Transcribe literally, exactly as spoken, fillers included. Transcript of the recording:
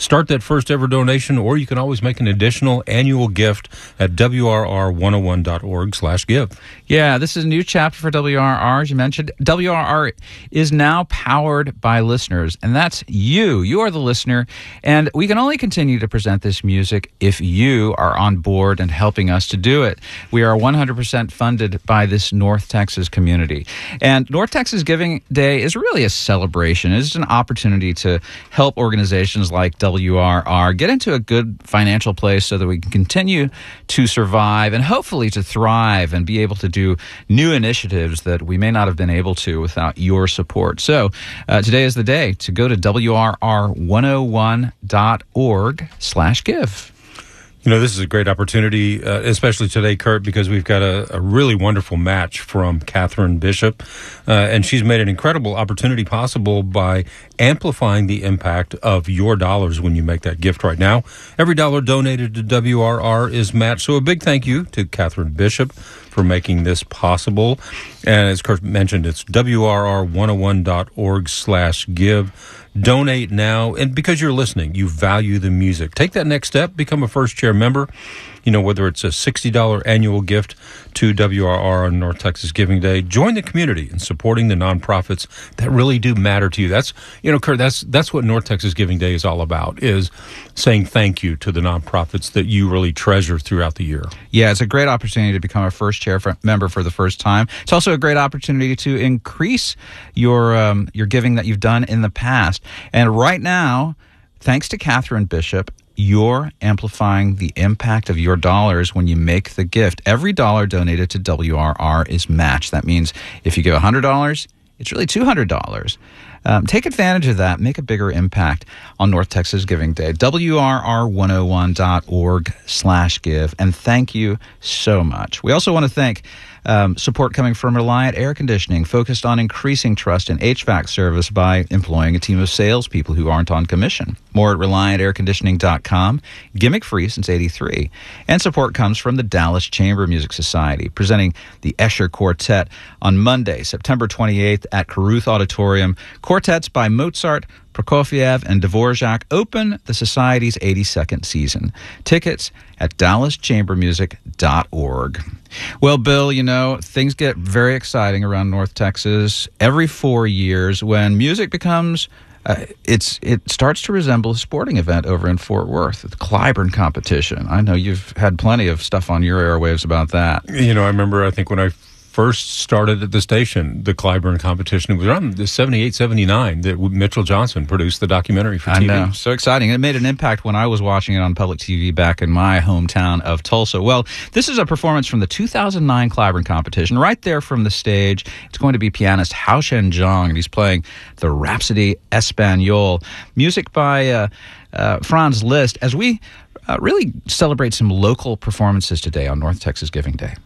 start that first ever donation, or you can always make an additional annual gift at W R R one oh one dot org slash give. Yeah, this is a new chapter for W R R, as you mentioned. W R R is now powered by listeners, and that's you. You are the listener, and we can only continue to present this music if you are on board and helping us to do it. We are one hundred percent funded by this North Texas community. And North Texas Giving Day is really a celebration. It's an opportunity to help organizations like W R R get into a good financial place so that we can continue to survive and hopefully to thrive and be able to do new initiatives that we may not have been able to without your support. So uh, today is the day to go to W R R one oh one dot org slash give. You know, this is a great opportunity, uh, especially today, Kurt, because we've got a, a really wonderful match from Catherine Bishop, uh, and she's made an incredible opportunity possible by amplifying the impact of your dollars when you make that gift right now. Every dollar donated to W R R is matched, so a big thank you to Catherine Bishop for making this possible. And as Kurt mentioned, it's W R R one oh one dot org slash give. Donate now, and because you're listening, you value the music. Take that next step, become a first chair member. You know, whether it's a sixty dollars annual gift to W R R on North Texas Giving Day, join the community in supporting the nonprofits that really do matter to you. That's, you know, Kurt, that's that's what North Texas Giving Day is all about, is saying thank you to the nonprofits that you really treasure throughout the year. Yeah, it's a great opportunity to become a first chair for, member for the first time. It's also a great opportunity to increase your um, your giving that you've done in the past. And right now, thanks to Catherine Bishop, you're amplifying the impact of your dollars when you make the gift. Every dollar donated to W R R is matched. That means if you give one hundred dollars, it's really two hundred dollars. Um, take advantage of that. Make a bigger impact on North Texas Giving Day. W R R one oh one dot org slash give. And thank you so much. We also want to thank Um, support coming from Reliant Air Conditioning, focused on increasing trust in H V A C service by employing a team of salespeople who aren't on commission. More at reliant air conditioning dot com, gimmick-free since eighty-three. And support comes from the Dallas Chamber Music Society, presenting the Escher Quartet on Monday, September twenty-eighth at Caruth Auditorium. Quartets by Mozart, Prokofiev, and Dvorak open the Society's eighty-second season. Tickets at dallas chamber music dot org. Well, Bill, you know, things get very exciting around North Texas every four years when music becomes, uh, it's it starts to resemble a sporting event over in Fort Worth, the Clyburn competition. I know you've had plenty of stuff on your airwaves about that. You know, I remember, I think when I first started at the station, the Clyburn competition. It was around the seventy-eight, seventy-nine that Mitchell Johnson produced the documentary for T V. I know. So exciting. It made an impact when I was watching it on public T V back in my hometown of Tulsa. Well, this is a performance from the two thousand nine Clyburn competition. Right there from the stage, it's going to be pianist Hao Shen Zhang, and he's playing the Rhapsody Espagnole. Music by uh, uh, Franz Liszt, as we uh, really celebrate some local performances today on North Texas Giving Day.